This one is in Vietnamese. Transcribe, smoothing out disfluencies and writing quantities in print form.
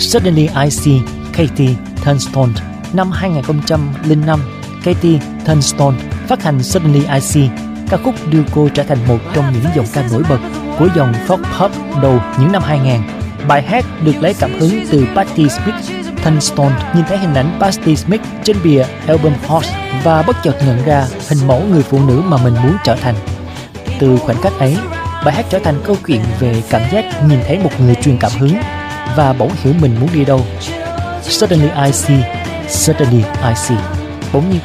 Suddenly I See Katie Tunstall. Năm 2005, Katie Tunstall phát hành Suddenly I See, ca khúc đưa cô trở thành một trong những giọng ca nổi bật của dòng folk pop đầu những năm 2000. Bài hát được lấy cảm hứng từ Patti Smith. Tunstall nhìn thấy hình ảnh Patti Smith trên bìa album Horse và bất chợt nhận ra hình mẫu người phụ nữ mà mình muốn trở thành. Từ khoảnh khắc ấy, bài hát trở thành câu chuyện về cảm giác nhìn thấy một người truyền cảm hứng và bỗng hiểu mình muốn đi đâu. Suddenly I See, Suddenly I See. Bỗng nhiên